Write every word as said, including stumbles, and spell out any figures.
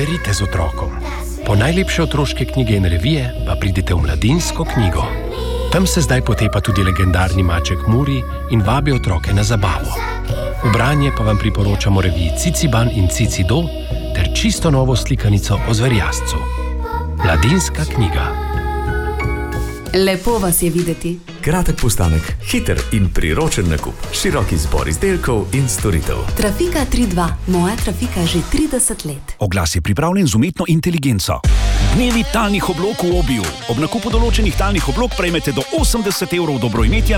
Berite z otrokom. Po najlepše otroške knjige in revije pa pridite v Mladinsko knjigo. Tam se zdaj potepa tudi legendarni maček Muri in vabi otroke na zabavo. V branje pa vam priporočamo reviji Ciciban in Cicido ter čisto novo slikanico o zverjascu. Mladinska knjiga. Lepo vas je videti. Kratek postanek, hiter in priročen nakup, širok izbor izdelkov in storitev. Trafika tri dva, moja Trafika že trideset let. Oglas je pripravljen z umetno inteligenco. Dnevi talnih oblog v Obiju. Ob nakupu določenih talnih oblog prejmete do osemdeset evrov dobroimetja